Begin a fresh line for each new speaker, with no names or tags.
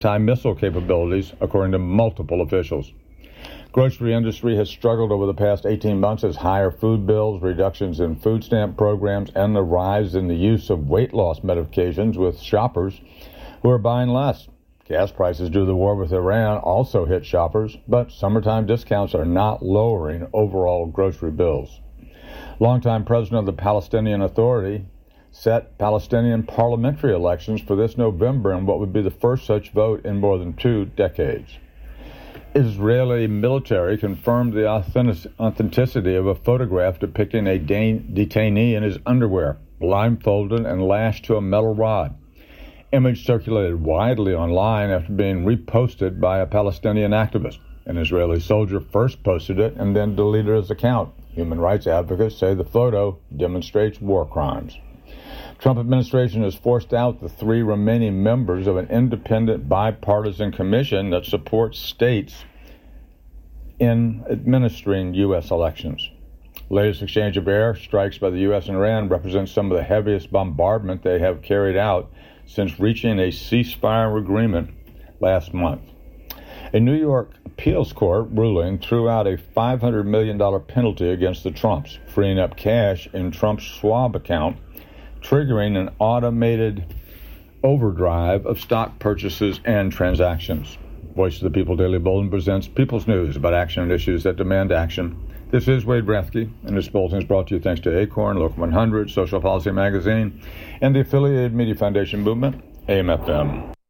anti-missile capabilities, according to multiple officials. Grocery industry has struggled over the past 18 months as higher food bills, reductions in food stamp programs, and the rise in the use of weight loss medications with shoppers who are buying less. Gas prices due to the war with Iran also hit shoppers, but summertime discounts are not lowering overall grocery bills. Longtime president of the Palestinian Authority set Palestinian parliamentary elections for this November in what would be the first such vote in more than 2 decades. Israeli military confirmed the authenticity of a photograph depicting a detainee in his underwear, blindfolded and lashed to a metal rod. Image circulated widely online after being reposted by a Palestinian activist. An Israeli soldier first posted it and then deleted his account. Human rights advocates say the photo demonstrates war crimes. Trump administration has forced out the 3 remaining members of an independent bipartisan commission that supports states in administering U.S. elections. Latest exchange of air strikes by the U.S. and Iran represents some of the heaviest bombardment they have carried out since reaching a ceasefire agreement last month. A New York appeals court ruling threw out a $500 million penalty against the Trumps, freeing up cash in Trump's Schwab account, triggering an automated overdrive of stock purchases and transactions. Voice of the People Daily Bulletin presents People's News about action and issues that demand action. This is Wade Rathke, and this bulletin is brought to you thanks to Acorn, Local 100, Social Policy Magazine, and the affiliated Media Foundation Movement, AM/FM.